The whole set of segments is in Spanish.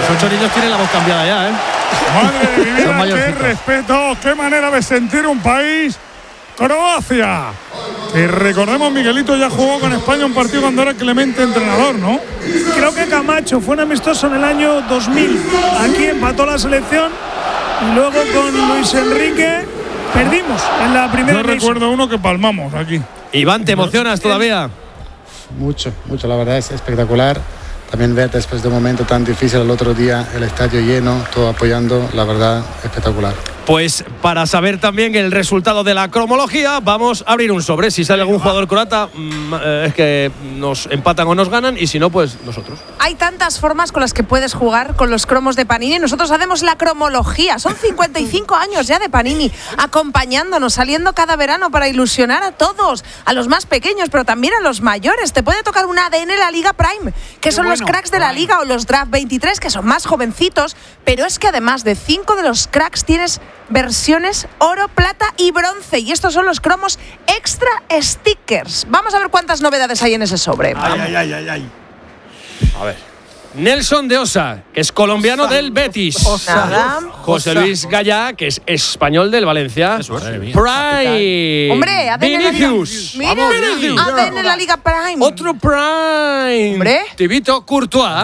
8 niños tienen la voz cambiada ya, ¿eh? Madre de mi vida, qué respeto, qué manera de sentir un país. Croacia. Y recordemos, Miguelito ya jugó con España un partido cuando era Clemente entrenador, ¿no? Creo que Camacho fue un amistoso en el año 2000. Aquí empató la selección y luego con Luis Enrique perdimos en la primera. Yo recuerdo uno que palmamos aquí. Iván, ¿te emocionas todavía? Mucho, la verdad es espectacular. También ver después de un momento tan difícil el otro día el estadio lleno, todo apoyando, la verdad, espectacular. Pues para saber también el resultado de la cromología, vamos a abrir un sobre. Si sale algún jugador croata, es que nos empatan o nos ganan, y si no, pues nosotros. Hay tantas formas con las que puedes jugar con los cromos de Panini. Nosotros hacemos la cromología. Son 55 años ya de Panini, acompañándonos, saliendo cada verano para ilusionar a todos, a los más pequeños, pero también a los mayores. Te puede tocar un ADN La Liga Prime, que son los cracks de la Liga, o los Draft 23, que son más jovencitos, pero es que además de 5 de los cracks tienes versiones oro, plata y bronce, y estos son los cromos extra stickers. Vamos a ver cuántas novedades hay en ese sobre. Ay. A ver. Nelson de Osa, que es colombiano del Betis. José Luis Gallá, que es español del Valencia. Prime. Hombre, ADN Vinicius. ADN en la Liga Prime. Otro Prime. Hombre. Tibito Courtois.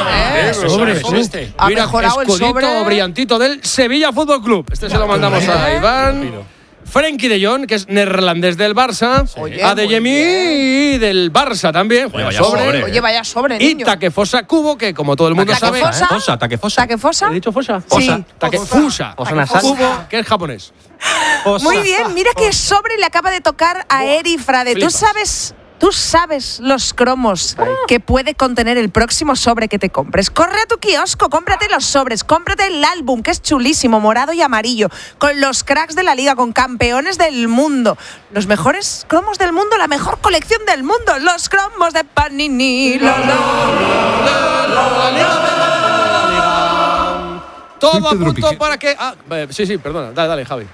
Mira, escudito brillantito del Sevilla Fútbol Club. Este se lo mandamos a Iván. Frenkie de Jong, que es neerlandés del Barça. Adeyemi del Barça también. Vaya sobre, y niño. Takefusa Kubo, que como todo el mundo sabe… ¿Takefusa? ¿He dicho Fosa? Sí. Takefusa Kubo, que es japonés. Muy bien, mira qué sobre le acaba de tocar a Eri Frade. ¿Tú sabes los cromos que puede contener el próximo sobre que te compres? Corre a tu kiosco, cómprate los sobres, cómprate el álbum, que es chulísimo, morado y amarillo, con los cracks de la Liga, con campeones del mundo, los mejores cromos del mundo, la mejor colección del mundo, los cromos de Panini. Todo a punto para que… sí, perdona, dale, Javi.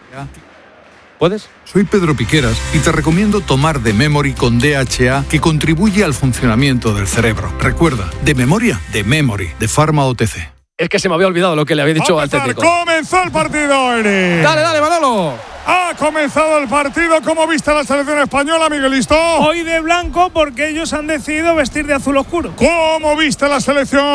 ¿Puedes? Soy Pedro Piqueras y te recomiendo tomar The Memory con DHA, que contribuye al funcionamiento del cerebro. Recuerda, de memoria, The Memory, de Pharma OTC. Es que se me había olvidado lo que le había dicho al técnico. Comenzó el partido, Eri. Dale, Manolo. Ha comenzado el partido. ¿Cómo viste la selección española, Miguelito? Hoy de blanco, porque ellos han decidido vestir de azul oscuro. ¿Cómo viste la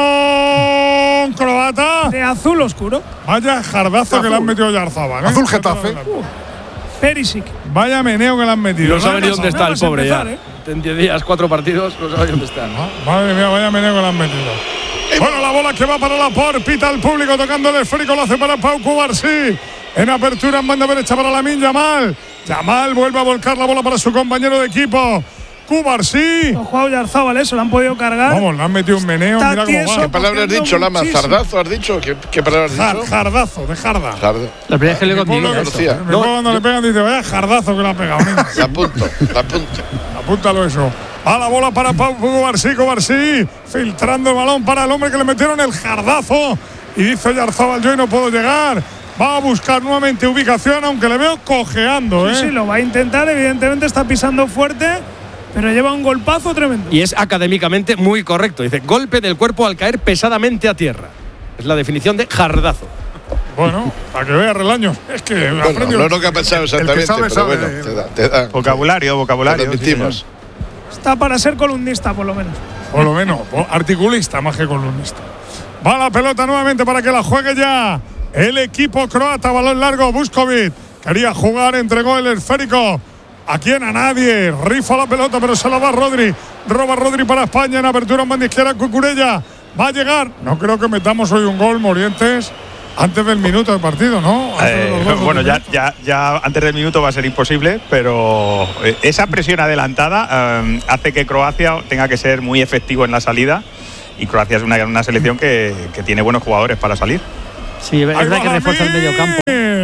selección croata? De azul oscuro. Vaya jardazo que le han metido Yarzábal, ¿eh? Azul Getafe. Perisic. Vaya meneo que le han metido. No sabe ni dónde está el pobre ya. En 10 días, 4 partidos, no sabe dónde está. Madre mía, vaya meneo que le han metido. Bueno, la bola que va para Laporte, pita al público tocando el esférico, lo hace para Pau Cubarsí. En apertura en banda derecha para Lamine Yamal. Yamal vuelve a volcar la bola para su compañero de equipo, Cubarsí. No ha jugado Yarzábal, eso, lo han podido cargar. Vamos, le han metido un meneo, mira cómo va. ¿Qué palabra has dicho, Lama? ¿Zardazo has dicho? ¿Qué palabra has dicho? Jardazo, de jarda. La primera vez que le contigo. Cuando le pegan dice, vaya jardazo que le ha pegado. La apunto. Apúntalo eso. A la bola para Pau Cubarsí, filtrando el balón para el hombre que le metieron el jardazo. Y dice Yarzábal, yo no puedo llegar. Va a buscar nuevamente ubicación, aunque le veo cojeando, ¿eh? Sí, lo va a intentar, evidentemente está pisando fuerte, pero lleva un golpazo tremendo. Y es académicamente muy correcto. Dice, golpe del cuerpo al caer pesadamente a tierra. Es la definición de jardazo. Bueno, para que vea Relaño. Es que no lo que ha pensado exactamente, pero bueno, te da. Vocabulario. Admitimos. Está para ser columnista, por lo menos. Por lo menos, articulista más que columnista. Va la pelota nuevamente para que la juegue ya el equipo croata. Balón largo, Vuskovic. Quería jugar, entregó el esférico. ¿A quién? A nadie. Rifa la pelota, pero se la va Rodri. Roba Rodri para España en apertura en banda izquierda. Cucurella va a llegar. No creo que metamos hoy un gol, Morientes, antes del minuto de partido, ¿no? Bueno, ya antes del minuto va a ser imposible, pero esa presión adelantada hace que Croacia tenga que ser muy efectivo en la salida. Y Croacia es una selección que tiene buenos jugadores para salir. Sí, es verdad que refuerza el medio campo.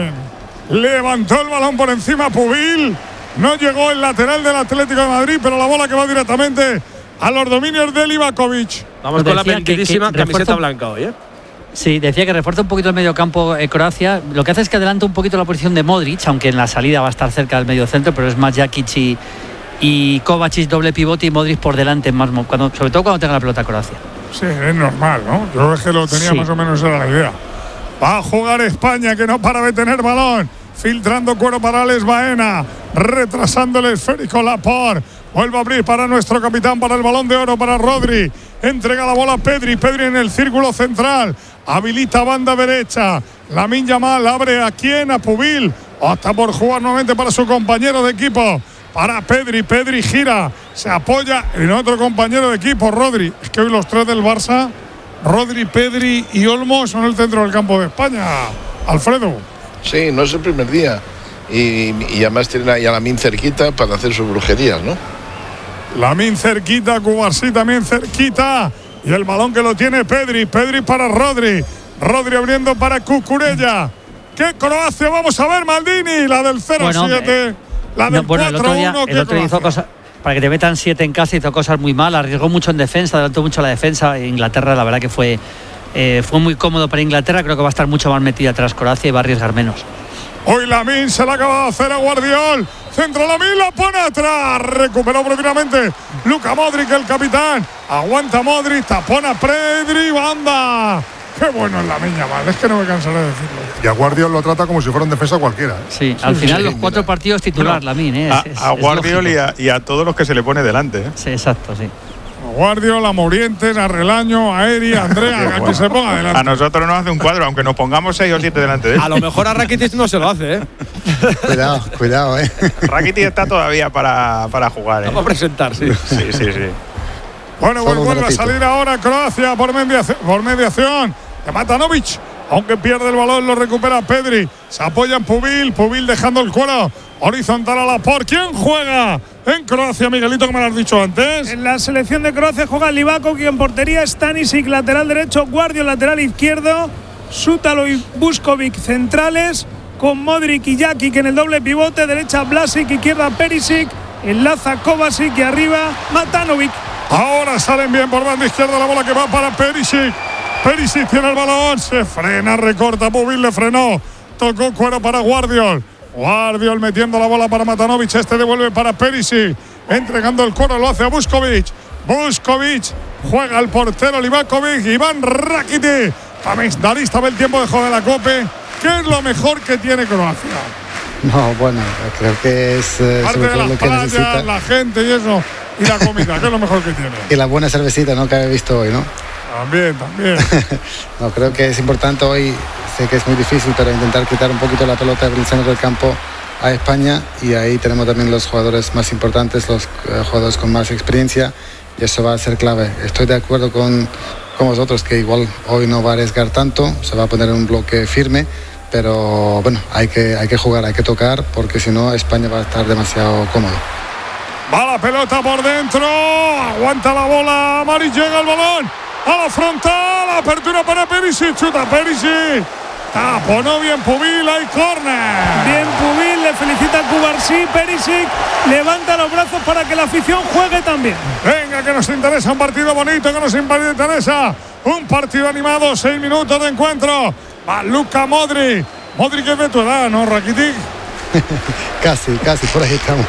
Levantó el balón por encima Pubil. No llegó el lateral del Atlético de Madrid, pero la bola que va directamente a los dominios de Livakovic. Vamos con la bellísima camiseta blanca hoy, ¿eh? Sí, decía que refuerza un poquito el medio campo Croacia. Lo que hace es que adelanta un poquito la posición de Modric, aunque en la salida va a estar cerca del medio centro, pero es más Jakic y Kovacic doble pivote y Modric por delante, sobre todo cuando tenga la pelota Croacia. Sí, es normal, ¿no? Yo es que lo tenía más o menos, era la idea. Va a jugar España, que no para de tener balón. Filtrando cuero para Alex Baena. Retrasando el esférico Laporte. Vuelve a abrir para nuestro capitán, para el balón de oro, para Rodri. Entrega la bola a Pedri. Pedri en el círculo central. Habilita banda derecha. Lamine Yamal abre a quién, a Pubil. Hasta por jugar nuevamente para su compañero de equipo. Para Pedri. Pedri gira. Se apoya en otro compañero de equipo, Rodri. Es que hoy los tres del Barça, Rodri, Pedri y Olmo, son el centro del campo de España. Alfredo. Sí, no es el primer día. Y además tienen ahí a Lamine cerquita para hacer sus brujerías, ¿no? Lamine cerquita, Cubarsí también cerquita. Y el balón que lo tiene Pedri. Pedri para Rodri. Rodri abriendo para Cucurella. ¿Qué Croacia? Vamos a ver, Maldini. La del 0-7. La del 4-1. El otro día hizo cosas. Para que te metan 7 en casa, hizo cosas muy mal. Arriesgó mucho en defensa, adelantó mucho la defensa. Inglaterra, la verdad que fue muy cómodo para Inglaterra. Creo que va a estar mucho más metida atrás Croacia y va a arriesgar menos. Hoy Lamine se la acaba de hacer a Guardiol. Centro Lamine, la pone atrás. Recuperó propiamente Luka Modric, el capitán. Aguanta Modric, tapona Pedri, banda. Qué bueno es Lamine Yamal, es que no me cansaré de decirlo. Y a Guardiol lo trata como si fuera un defensa cualquiera. Sí, al final los 4 partidos titular Lamine. A Guardiol y a todos los que se le pone delante. Sí, exacto, sí. A Guardiol, a Morientes, a Relaño, a Eri, a Andrea, a que se ponga delante. A nosotros nos hace un cuadro, aunque nos pongamos 6 o 7 delante de él. A lo mejor a Rakitic no se lo hace, ¿eh? Cuidado, Rakitic está todavía para jugar, ¿eh? Vamos a presentar, sí. Sí. Bueno, vuelve a salir ahora Croacia por mediación de Matanovic. Aunque pierde el balón, lo recupera Pedri. Se apoya en Pubil. Pubil dejando el cuero horizontal a Laporte. ¿Quién juega en Croacia, Miguelito, como me lo has dicho antes? En la selección de Croacia juega Livakovic en portería, Stanisic lateral derecho, Guardiol lateral izquierdo, Sútalo y Vuskovic centrales, con Modric y Jakic en el doble pivote, derecha Vlasic, izquierda Perisic, enlaza Kovacic y arriba Matanovic. Ahora salen bien por banda izquierda, la bola que va para Perisic. Perisic tiene el balón, se frena, recorta, Pubil le frenó, tocó cuero para Guardiol. Guardiol metiendo la bola para Matanovic, este devuelve para Perisic, entregando el cuero, lo hace a Vuskovic. Vuskovic juega al portero Livakovic, Iván Rakitic. Comentarista ve el tiempo de juego de la Cope. ¿Qué es lo mejor que tiene Croacia? No, bueno, creo que es parte de las playas, la gente y eso, y la comida, ¿qué es lo mejor que tiene? Y la buena cervecita, ¿no?, que había visto hoy, ¿no? También. No, creo que es importante hoy, sé que es muy difícil, pero intentar quitar un poquito la pelota del centro del campo a España, y ahí tenemos también los jugadores más importantes, los jugadores con más experiencia, y eso va a ser clave. Estoy de acuerdo con vosotros que igual hoy no va a arriesgar tanto, se va a poner en un bloque firme, pero bueno, hay que jugar, hay que tocar, porque si no España va a estar demasiado cómodo. Va la pelota por dentro, aguanta la bola, Mari, llega el balón a la frontal, apertura para Perisic, chuta Perisic, taponó bien Pubil, hay córner. Bien Pubil, le felicita Cubarsí, Perisic levanta los brazos para que la afición juegue también. Venga, que nos interesa un partido bonito, que nos interesa un partido animado, 6 minutos de encuentro. Va Luka Modric. Modric es de tu edad, ¿no, Rakitic? Casi, por ahí estamos.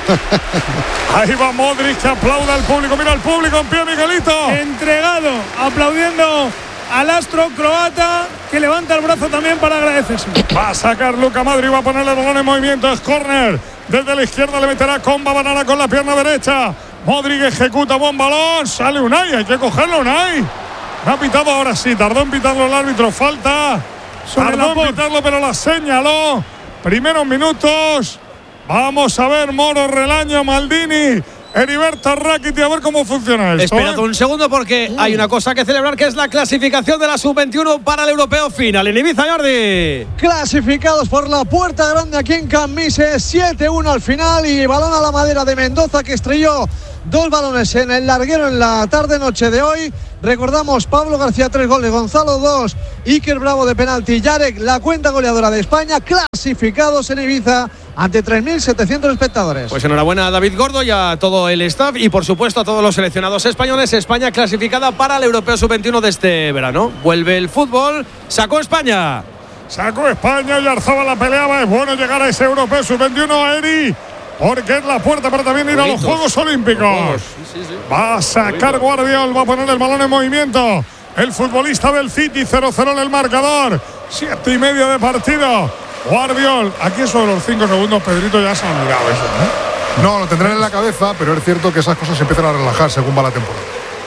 Ahí va Modric, que aplauda al público. Mira al público en pie, Miguelito. Entregado, aplaudiendo al astro croata, que levanta el brazo también para agradecerse. Va a sacar Luka Modric, va a poner el balón en movimiento, es córner. Desde la izquierda le meterá Comba Banana con la pierna derecha. Modric ejecuta buen balón, sale Unai, hay que cogerlo Unai. No ha pitado, ahora sí, tardó en pitarlo el árbitro, falta. Tardó en pitarlo, pero la señaló. Primeros minutos. Vamos a ver Moro, Relaño, Maldini, Heriberto, Rakitic, a ver cómo funciona esto. Esperad un segundo, porque hay una cosa que celebrar, que es la clasificación de la Sub-21 para el Europeo Final en Ibiza, Jordi. Clasificados por la puerta grande aquí en Cambises, 7-1 al final, y balón a la madera de Mendoza, que estrelló 2 balones en el larguero en la tarde-noche de hoy. Recordamos, Pablo García 3 goles, Gonzalo 2, Iker Bravo de penalti, Jarek, la cuenta goleadora de España, clasificados en Ibiza ante 3.700 espectadores. Pues enhorabuena a David Gordo y a todo el staff, y por supuesto a todos los seleccionados españoles. España clasificada para el Europeo Sub-21 de este verano. Vuelve el fútbol, sacó España. Sacó España y Arzabal la peleaba. Es bueno llegar a ese Europeo Sub-21, Eri. porque es la puerta para también ir a los Juegos Olímpicos. Sí. Va a sacar Guardiol, va a poner el balón en movimiento. El futbolista del City, 0-0 en el marcador. 7:30 de partido. Guardiol, aquí eso de los 5 segundos, Pedrito, ya se ha olvidado eso, ¿no? No, lo tendrán en la cabeza, pero es cierto que esas cosas se empiezan a relajar según va la temporada.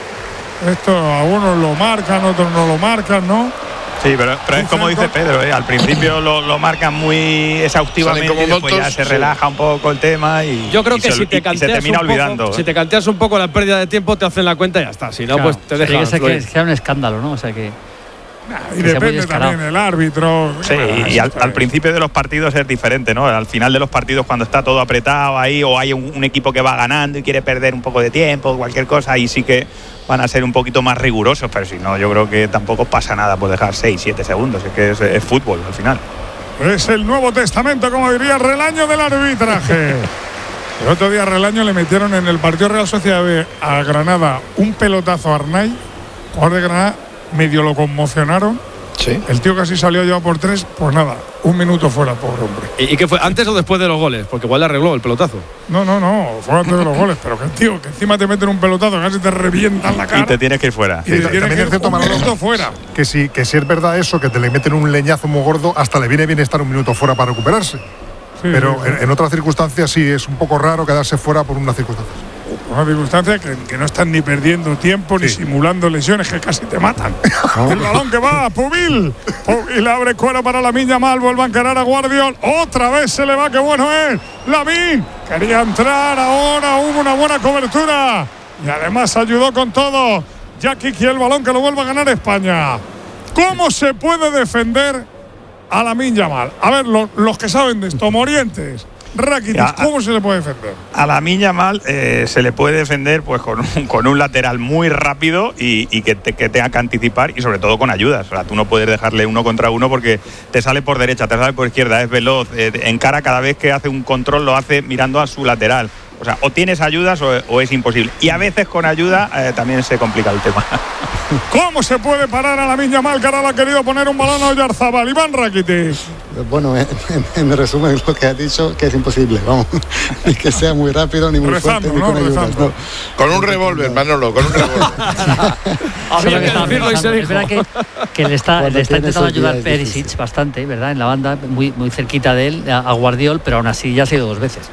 Esto algunos lo marcan, otros no lo marcan, ¿no? Sí, pero es como dice Pedro, al principio lo marcan muy exhaustivamente y después ya se relaja un poco el tema y yo creo que se termina olvidando. Si te canteas un poco la pérdida de tiempo, te hacen la cuenta y ya está. Si no, claro, pues te dejan. Que sea un escándalo, ¿no? O sea que. Y depende también el árbitro. Sí, y al principio de los partidos es diferente, ¿no? Al final de los partidos, cuando está todo apretado ahí, o hay un equipo que va ganando y quiere perder un poco de tiempo, cualquier cosa, ahí sí que van a ser un poquito más rigurosos, pero si no, yo creo que tampoco pasa nada por dejar 6-7 segundos, es que es fútbol al final. Es el Nuevo Testamento, como diría Relaño, del arbitraje. El otro día Relaño le metieron en el partido Real Sociedad B a Granada un pelotazo a Arnay, jugador de Granada, medio lo conmocionaron. Sí. El tío casi salió ya por 3, pues nada, 1 minuto fuera, pobre hombre. ¿Y qué fue? ¿Antes o después de los goles? Porque igual le arregló el pelotazo. No, fue antes de los goles, pero que tío, que encima te meten un pelotazo, casi te revientan la cara. Y te tienes que ir fuera. Y te tienes que ir un minuto fuera. Que si es verdad eso, que te le meten un leñazo muy gordo, hasta le viene bien estar 1 minuto fuera para recuperarse. Sí, pero sí. En otras circunstancias sí es un poco raro quedarse fuera por unas circunstancias. Una circunstancia que no están ni perdiendo tiempo ni simulando lesiones que casi te matan. El balón que va, Pubil abre cuero para Lamine Yamal, vuelve a encarar a Guardiol, otra vez se le va, qué bueno es Lamine, quería entrar ahora, hubo una buena cobertura y además ayudó con todo Jackie, y el balón que lo vuelve a ganar España. ¿Cómo se puede defender a Lamine Yamal? A ver, los que saben de esto, Morientes, Rakitic, ¿cómo se le puede defender? A Lamine Yamal se le puede defender pues con un lateral muy rápido y que tenga que anticipar y sobre todo con ayudas. O sea, tú no puedes dejarle 1 contra 1 porque te sale por derecha, te sale por izquierda, es veloz, encara cada vez que hace un control, lo hace mirando a su lateral. O sea, o tienes ayudas o es imposible. Y a veces con ayuda también se complica el tema. ¿Cómo se puede parar a Lamine Yamal, que ahora ha querido poner un balón a Oyarzabal? Iván Rakitic. Bueno, en resumen lo que has dicho, que es imposible, vamos. Ni que sea muy rápido, ni muy fuerte, ni con ayudas. No. Con un revólver, Manolo, con un revólver. Había que decirlo y se dijo. Es verdad que le está intentando ayudar Perisic bastante, ¿verdad? En la banda, muy cerquita de él, a Guardiol, pero aún así ya ha sido 2 veces.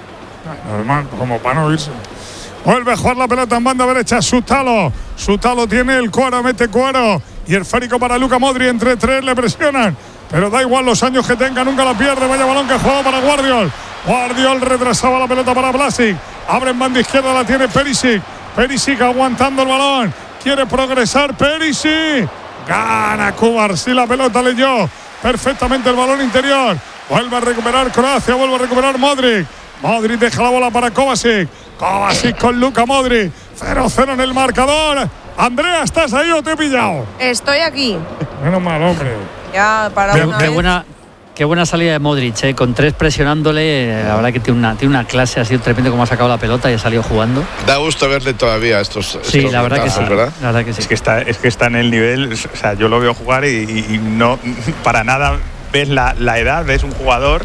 Normal, como para no irse. Vuelve a jugar la pelota en banda derecha. Sutalo tiene el cuero, mete cuero. Y el esférico para Luka Modric. Entre 3 le presionan. Pero da igual los años que tenga, nunca la pierde. Vaya balón que ha jugado para Guardiol. Guardiol retrasaba la pelota para Vlasic. Abre en banda izquierda, la tiene Perisic. Perisic aguantando el balón. Quiere progresar Perisic. Gana Cubarsí, la pelota leyó perfectamente el balón interior. Vuelve a recuperar Croacia, vuelve a recuperar Modric. Modric deja la bola para Kovacic. Kovacic con Luka Modric. 0-0 en el marcador. Andrea, ¿estás ahí o te he pillado? Estoy aquí. Menos mal, hombre. Ya, para una vez. Qué buena salida de Modric, con 3 presionándole. La verdad que tiene una clase, ha sido tremendo como ha sacado la pelota y ha salido jugando. Da gusto verle todavía estos. Sí, la verdad que sí. ¿Verdad? La verdad que sí. Es que está en el nivel. O sea, yo lo veo jugar y no para nada ves la edad, ves un jugador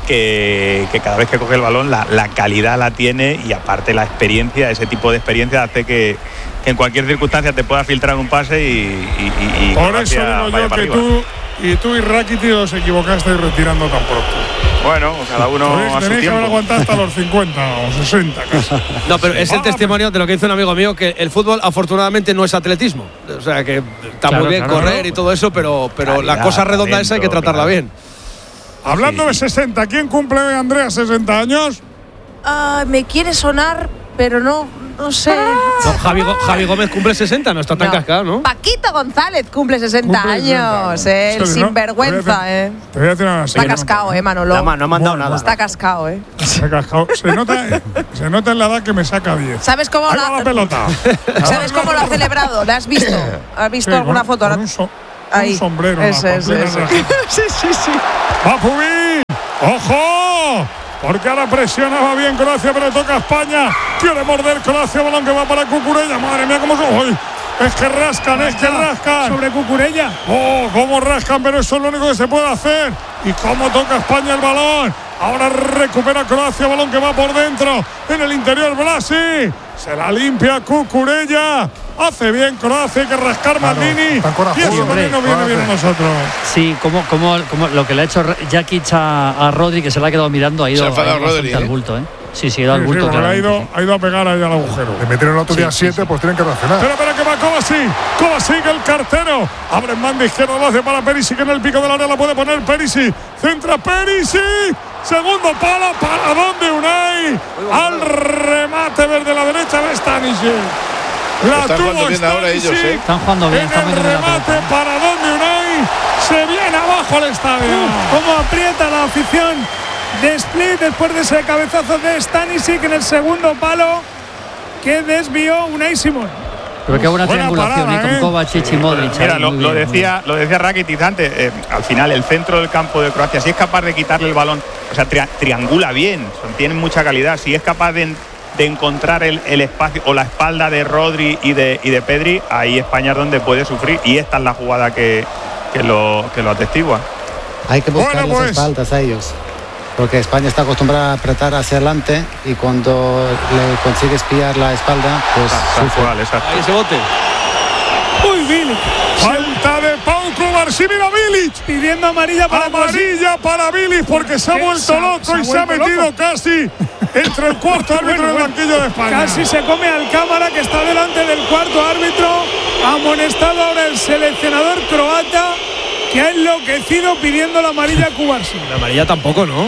que cada vez que coge el balón la calidad la tiene y aparte la experiencia, ese tipo de experiencia hace que en cualquier circunstancia te pueda filtrar un pase y por eso digo yo que tú y Rakitic os equivocasteis retirando tan pronto. Bueno, cada uno a su tenéis que haber tiempo. aguantado hasta los 50 o 60 casi. No, pero es el testimonio de lo que dice un amigo mío, que el fútbol afortunadamente no es atletismo. O sea, que está muy bien correr y todo eso, pero la cosa redonda esa hay que tratarla bien. Hablando de 60, ¿quién cumple, Andrea, 60 años? Me quiere sonar, pero no sé. No, Javi Gómez cumple 60, no está tan cascado, ¿no? Paquito González cumple 60 años, el sinvergüenza, Te voy a decir una Está cascado, Manolo. No ha mandado nada. Está cascado, Está cascado. Se nota en la edad que me saca 10. ¿Sabes cómo Ahí va la pelota. ¿Sabes cómo lo ha celebrado? ¿Lo has visto? ¿Has visto alguna foto? Con un sombrero. Ese. Sí. ¡Va Pubil! ¡Ojo! Porque ahora presionaba bien Croacia, pero toca España. Quiere morder Croacia, balón que va para Cucurella. Madre mía, cómo son hoy. Es que rascan. Sobre Cucurella. Oh, cómo rascan, pero eso es lo único que se puede hacer. Y cómo toca España el balón. Ahora recupera Croacia, balón que va por dentro. En el interior Blasi. Se la limpia Cucurella. Hace bien Croacia, hay que rascar Maldini. Y eso también nos viene bien a nosotros. Sí, como lo que le ha hecho Jakic a Rodri, que se le ha quedado mirando, ha ido bastante al bulto, Sí, ha ido al bulto. Ha ido a pegar ahí al agujero. Le metieron el otro día 7, pues tienen que reaccionar. Espera que va Kovacic, el cartero. Abre en banda izquierda, lo hace para Perisic, en el pico del área la puede poner Perisic. Centra Perisic. Segundo palo, ¿para dónde Unai? Al remate desde la derecha de Stanisic. La tuvo Stanisic. Están jugando bien. En el remate, ¿para dónde Unai? Se viene abajo el estadio. Cómo aprieta la afición de Split después de ese cabezazo de Stanisic en el segundo palo que desvió Unai Simón. Pero qué buena triangulación con Kovacic y Modric. Mira, lo decía Rakitic antes. Al final, el centro del campo de Croacia, si es capaz de quitarle el balón, o sea, triangula bien, tiene mucha calidad. Si es capaz de encontrar el espacio o la espalda de Rodri y de Pedri, ahí España es donde puede sufrir. Y esta es la jugada que lo atestigua. Hay que buscar las espaldas a ellos, porque España está acostumbrada a apretar hacia adelante y cuando le consigues pillar la espalda, pues ahí ese bote. Uy, Bilic. Falta de Pau Cubarsí, mira Bilic. Pidiendo amarilla para Bilic porque se ha vuelto loco y se ha metido casi entre el cuarto árbitro y el banquillo de España. Casi se come al cámara que está delante del cuarto árbitro. Amonestado ahora el seleccionador croata, que ha enloquecido pidiendo la amarilla a Cubarsí. La amarilla tampoco, ¿no?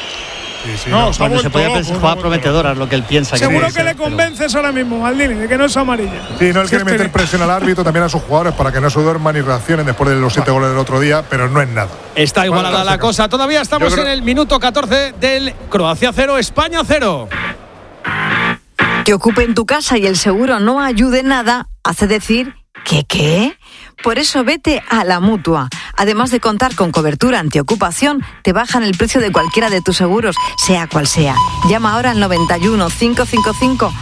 No, cuando se podía pensar jugada prometedora, es lo que él piensa. Seguro que le convences ahora mismo, Maldini, de que no es amarilla. Sí, no, él quiere meter presión al árbitro, también a sus jugadores, para que no se duerman y reaccionen después de los 7 goles del otro día, pero no es nada. Está igualada la cosa. Todavía estamos en el minuto 14 del Croacia 0, España 0. Que ocupen tu casa y el seguro no ayude nada, hace decir que ¿qué? Por eso vete a La Mutua. Además de contar con cobertura antiocupación, te bajan el precio de cualquiera de tus seguros, sea cual sea. Llama ahora al 91 555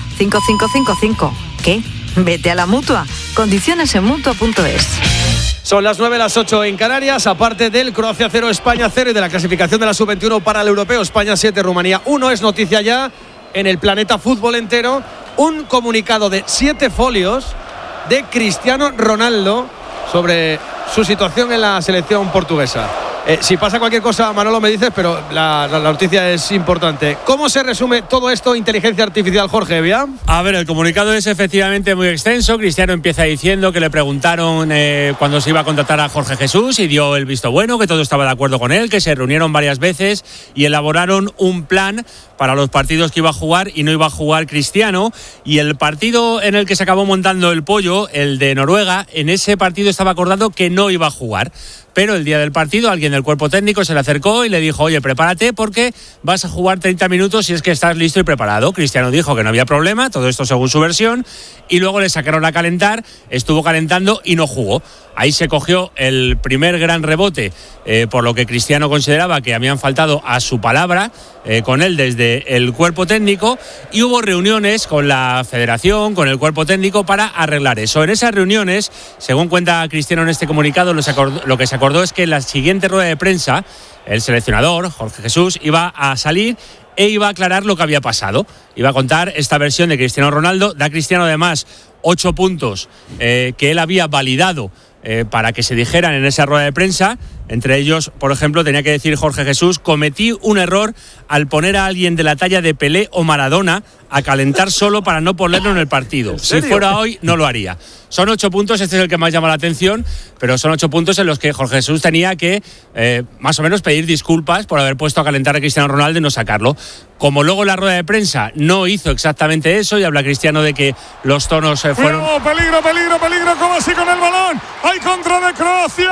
5555. ¿Qué? Vete a La Mutua. Condiciones en Mutua.es. Son las 9, las 8 en Canarias. Aparte del Croacia 0, España 0 y de la clasificación de la Sub-21 para el Europeo, España 7, Rumanía 1. Es noticia ya en el planeta fútbol entero. Un comunicado de 7 folios de Cristiano Ronaldo sobre su situación en la selección portuguesa. Si pasa cualquier cosa, Manolo, me dices, pero la noticia es importante. ¿Cómo se resume todo esto, inteligencia artificial, Jorge Evia? A ver, el comunicado es efectivamente muy extenso. Cristiano empieza diciendo que le preguntaron cuando se iba a contratar a Jorge Jesús y dio el visto bueno, que todo estaba de acuerdo con él, que se reunieron varias veces y elaboraron un plan para los partidos que iba a jugar y no iba a jugar Cristiano. Y el partido en el que se acabó montando el pollo, el de Noruega, en ese partido estaba acordado que no iba a jugar. Pero el día del partido alguien del cuerpo técnico se le acercó y le dijo: oye, prepárate porque vas a jugar 30 minutos si es que estás listo y preparado. Cristiano dijo que no había problema, todo esto según su versión, y luego le sacaron a calentar, estuvo calentando y no jugó. Ahí se cogió el primer gran rebote, por lo que Cristiano consideraba que habían faltado a su palabra con él desde el cuerpo técnico, y hubo reuniones con la federación, con el cuerpo técnico para arreglar eso. En esas reuniones, según cuenta Cristiano en este comunicado, lo que se acordó es que en la siguiente rueda de prensa el seleccionador, Jorge Jesús, iba a salir e iba a aclarar lo que había pasado. Iba a contar esta versión de Cristiano Ronaldo. Da Cristiano además 8 puntos que él había validado para que se dijeran en esa rueda de prensa. Entre ellos, por ejemplo, tenía que decir Jorge Jesús: cometí un error al poner a alguien de la talla de Pelé o Maradona a calentar solo para no ponerlo en el partido. Si fuera hoy, no lo haría. Son 8 puntos, este es el que más llama la atención, pero son 8 puntos en los que Jorge Jesús tenía que más o menos pedir disculpas por haber puesto a calentar a Cristiano Ronaldo y no sacarlo. Como luego en la rueda de prensa no hizo exactamente eso, y habla Cristiano de que los tonos fueron... Peligro, como así con el balón. Hay contra de Croacia.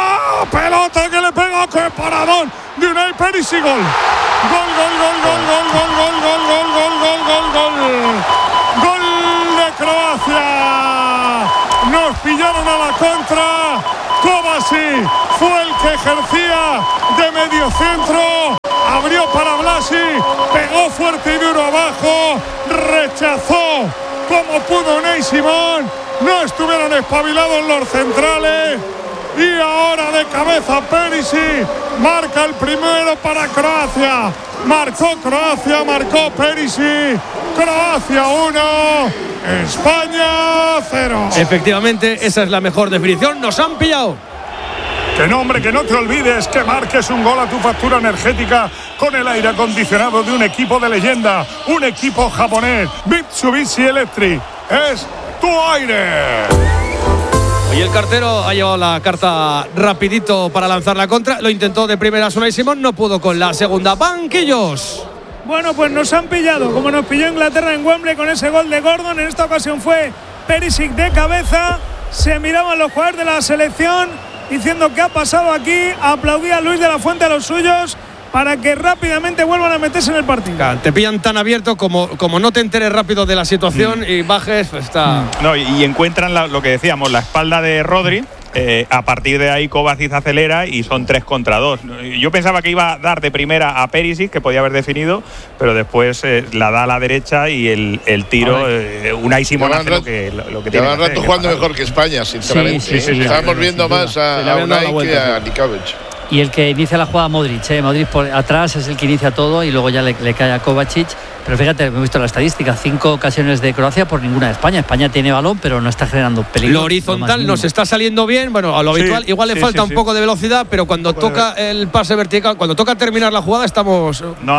Pelota que le pega, que paradón de Unai Perisic. Gol de Croacia. Nos pillaron a la contra. Kovacic fue el que ejercía de medio centro. Abrió para Blasi, pegó fuerte y duro abajo, rechazó como pudo Unai Simón. No estuvieron espabilados los centrales. Y ahora de cabeza Perisic. Marca el primero para Croacia. Marcó Croacia, marcó Perisic. Croacia 1, España 0. Efectivamente, esa es la mejor definición. Nos han pillado. Que no, hombre, que no te olvides que marques un gol a tu factura energética con el aire acondicionado de un equipo de leyenda, un equipo japonés. Mitsubishi Electric es tu aire. Y el cartero ha llevado la carta rapidito para lanzar la contra. Lo intentó de primera Unai Simón, no pudo con la segunda. Banquillos. Bueno, pues nos han pillado, como nos pilló Inglaterra en Wembley con ese gol de Gordon. En esta ocasión fue Perisic de cabeza. Se miraban los jugadores de la selección diciendo qué ha pasado aquí. Aplaudía a Luis de la Fuente a los suyos para que rápidamente vuelvan a meterse en el partido. Te pillan tan abierto como no te enteres rápido de la situación y bajes, pues está. No, y encuentran lo que decíamos, la espalda de Rodri. A partir de ahí Kovacic acelera y son 3 contra 2. Yo pensaba que iba a dar de primera a Perisic, que podía haber definido, pero después la da a la derecha y el tiro, Unai Simón hace lo que tiene que hacer. Llevan rato jugando mejor que España, sinceramente. Sí, Estábamos viendo más a Unai que a Likovic. Y el que inicia la jugada Modric, Modric por atrás es el que inicia todo y luego ya le cae a Kovacic. Pero fíjate, hemos visto la estadística, 5 ocasiones de Croacia por ninguna de España. España tiene balón, pero no está generando peligro. Lo horizontal nos está saliendo bien, bueno, a lo habitual. Igual le falta un poco de velocidad, pero cuando toca el pase vertical, cuando toca terminar la jugada, estamos. No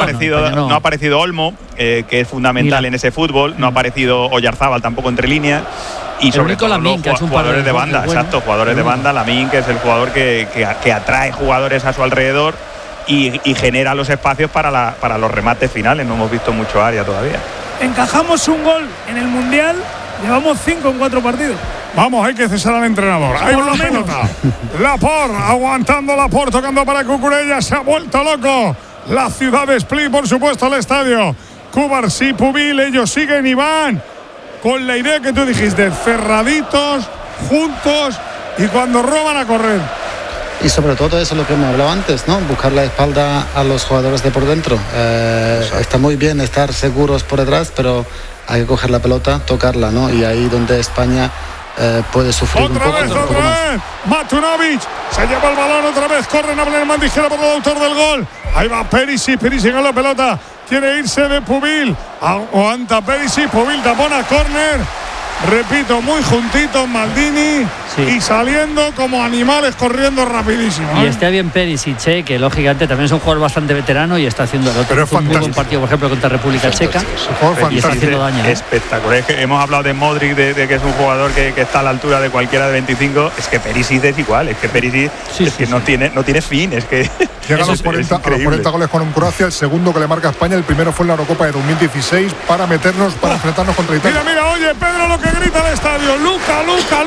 ha aparecido Olmo, que es fundamental en ese fútbol. No ha aparecido Oyarzábal tampoco entre líneas. Y sobre todo Lamine, los jugadores de banda, jugadores de banda. Lamine, que es el jugador que atrae jugadores a su alrededor y genera los espacios para los remates finales. No hemos visto mucho área todavía. Encajamos un gol en el Mundial, llevamos 5 en 4 partidos. Vamos, hay que cesar al entrenador. Ahí va la pelota. Laporte, aguantando Laporte, tocando para Cucurella. Se ha vuelto loco la ciudad de Split, por supuesto, el estadio. Cubarsí, Pubil, ellos siguen y van con la idea que tú dijiste, cerraditos, juntos y cuando roban a correr. Y sobre todo eso es lo que hemos hablado antes, ¿no? Buscar la espalda a los jugadores de por dentro. Está muy bien estar seguros por detrás, pero hay que coger la pelota, tocarla, ¿no? Y ahí donde España puede sufrir un poco. Otra vez, Matunovic se lleva el balón otra vez, corre Nabil Mandijera por el autor del gol. Ahí va Perisic con la pelota. Quiere irse de Pubil. Aguanta Perisic, Pubil tapona córner. Repito, muy juntitos Maldini y saliendo como animales corriendo rapidísimo. Y está bien Perisic, que lógicamente también es un jugador bastante veterano y está haciendo el otro. Pero es un muy buen partido, por ejemplo, contra República Checa. Y está haciendo daño. Espectacular. Es que hemos hablado de Modric, de que es un jugador que está a la altura de cualquiera de 25. Es que Perisic es igual. Es que Perisic no tiene fin. Es que llega a los 40 goles con un Croacia. El segundo que le marca a España, el primero fue en la Eurocopa de 2016 para enfrentarnos contra Italia. Mira, oye, Pedro, lo que grita el estadio. Luca.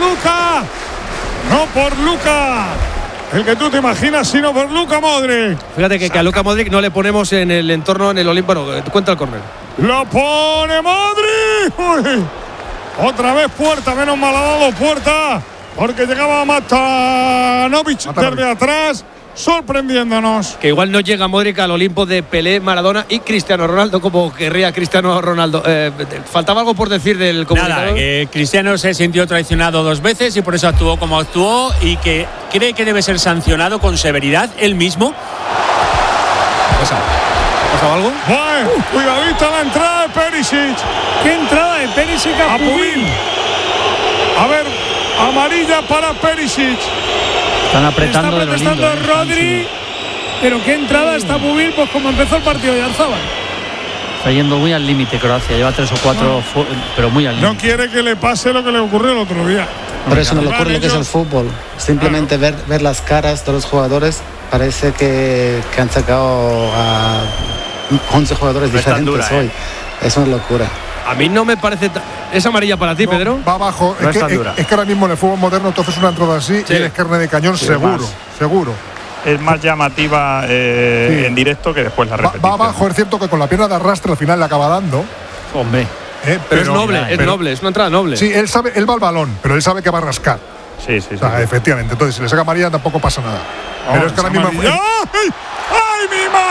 No por Luca, el que tú te imaginas, sino por Luka Modric. Fíjate que a Luka Modric no le ponemos en el entorno, en el Olimpo. Bueno, cuenta el córner. Lo pone Modric. Uy. Otra vez Puerta, menos mal ha dado Puerta, porque llegaba Matanovic desde atrás, sorprendiéndonos. Que igual no llega Modric al Olimpo de Pelé, Maradona y Cristiano Ronaldo, como querría Cristiano Ronaldo. ¿Faltaba algo por decir del comunicador? Nada, que Cristiano se sintió traicionado 2 veces y por eso actuó como actuó y que cree que debe ser sancionado con severidad él mismo. ¿Ha pasado algo? Bueno, cuidadito la entrada de Perisic. ¿Qué entrada de Perisic a Pubil? A ver, amarilla para Perisic. Están apretando de lo lindo, Rodri, pero qué entrada está Pubil, pues como empezó el partido de Oyarzábal. Está yendo muy al límite Croacia, lleva 3 o 4, pero muy al límite. No quiere que le pase lo que le ocurrió el otro día. Por eso no le ocurre lo que es el fútbol. Simplemente ver las caras de los jugadores, parece que han sacado a 11 jugadores diferentes hoy. Es una locura. A mí no me parece. ¿Es amarilla para ti, Pedro? Va abajo. No es que ahora mismo en el fútbol moderno entonces una entrada así y es carne de cañón, seguro. Es más llamativa en directo que después la repetición. Va abajo, es cierto que con la pierna de arrastre al final le acaba dando. Hombre. Pero es noble, es una entrada noble. Sí, él va al balón, pero él sabe que va a rascar. Sí. Efectivamente. Entonces, si le saca amarilla tampoco pasa nada. Pero es que ahora mismo. ¡Ay, mi madre!